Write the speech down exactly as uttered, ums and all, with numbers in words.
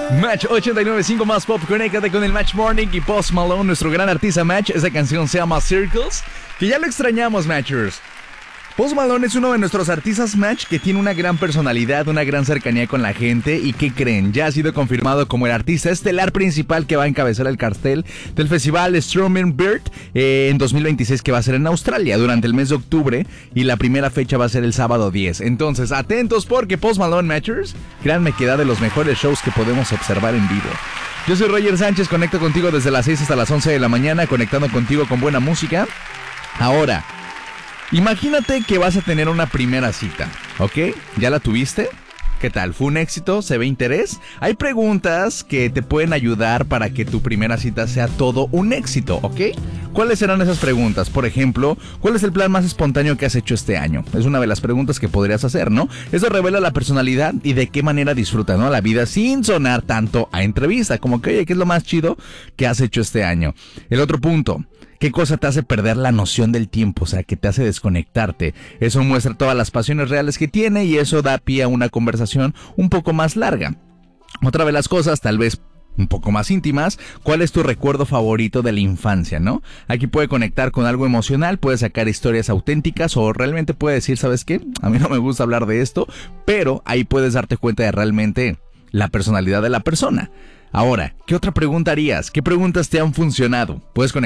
Match ochenta y nueve punto cinco más pop, conéctate con el Match Morning y Post Malone, nuestro gran artista Match. Esa canción se llama Circles, que ya lo extrañamos, Matchers. Post Malone es uno de nuestros artistas Match que tiene una gran personalidad, una gran cercanía con la gente. ¿Y qué creen? Ya ha sido confirmado como el artista estelar principal que va a encabezar el cartel del festival Strumming Bird eh, en dos mil veintiséis, que va a ser en Australia durante el mes de octubre, y la primera fecha va a ser el sábado diez. Entonces, atentos porque Post Malone, Matchers, créanme que da de los mejores shows que podemos observar en vivo. Yo soy Roger Sánchez, conecto contigo desde las seis hasta las once de la mañana, conectando contigo con buena música. Ahora, imagínate que vas a tener una primera cita, ¿ok? ¿Ya la tuviste? ¿Qué tal? ¿Fue un éxito? ¿Se ve interés? Hay preguntas que te pueden ayudar para que tu primera cita sea todo un éxito, ¿ok? ¿Cuáles serán esas preguntas? Por ejemplo, ¿cuál es el plan más espontáneo que has hecho este año? Es una de las preguntas que podrías hacer, ¿no? Eso revela la personalidad y de qué manera disfrutas, ¿no?, la vida, sin sonar tanto a entrevista, como que, oye, ¿qué es lo más chido que has hecho este año? El otro punto: ¿qué cosa te hace perder la noción del tiempo? O sea, que te hace desconectarte. Eso muestra todas las pasiones reales que tiene y eso da pie a una conversación un poco más larga. Otra de las cosas, tal vez un poco más íntimas: ¿cuál es tu recuerdo favorito de la infancia, no? Aquí puede conectar con algo emocional, puede sacar historias auténticas o realmente puede decir, ¿sabes qué? A mí no me gusta hablar de esto, pero ahí puedes darte cuenta de realmente la personalidad de la persona. Ahora, ¿qué otra pregunta harías? ¿Qué preguntas te han funcionado? Puedes conectar